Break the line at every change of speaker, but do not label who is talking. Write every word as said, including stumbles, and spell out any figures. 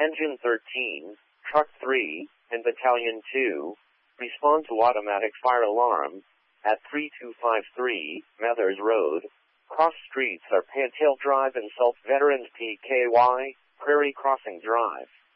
Engine thirteen, Truck three, and Battalion two respond to automatic fire alarm at three two five three, Mathers Road. Cross streets are Pantail Drive and Salt Veterans P K Y, Prairie Crossing Drive.